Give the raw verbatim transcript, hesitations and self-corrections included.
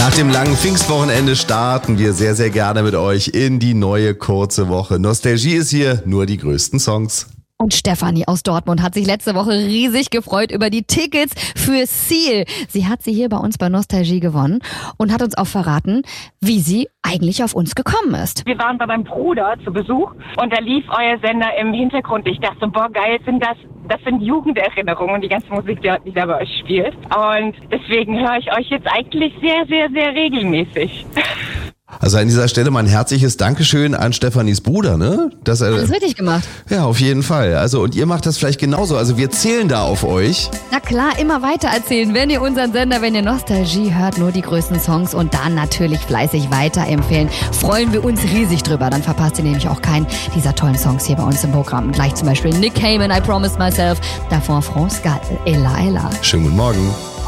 Nach dem langen Pfingstwochenende starten wir sehr, sehr gerne mit euch in die neue kurze Woche. Nostalgie ist hier, nur die größten Songs. Und Stefanie aus Dortmund hat sich letzte Woche riesig gefreut über die Tickets für Seal. Sie hat sie hier bei uns bei Nostalgie gewonnen und hat uns auch verraten, wie sie eigentlich auf uns gekommen ist. Wir waren bei meinem Bruder zu Besuch und da lief euer Sender im Hintergrund. Ich dachte, boah, geil, sind das, das sind Jugenderinnerungen, die ganze Musik, die die da bei euch spielt. Und deswegen höre ich euch jetzt eigentlich sehr, sehr, sehr regelmäßig. Also an dieser Stelle mal ein herzliches Dankeschön an Stefanis Bruder, ne? Dass er, Alles richtig gemacht. Ja, auf jeden Fall. Also und ihr macht das vielleicht genauso. Also wir zählen da auf euch. Na klar, immer weiter erzählen, wenn ihr unseren Sender, wenn ihr Nostalgie hört, nur die größten Songs und dann natürlich fleißig weiterempfehlen. Freuen wir uns riesig drüber. Dann verpasst ihr nämlich auch keinen dieser tollen Songs hier bei uns im Programm. Gleich zum Beispiel Nick Cayman, I Promised Myself. Davor France Gall, Ella Ella. Schönen guten Morgen.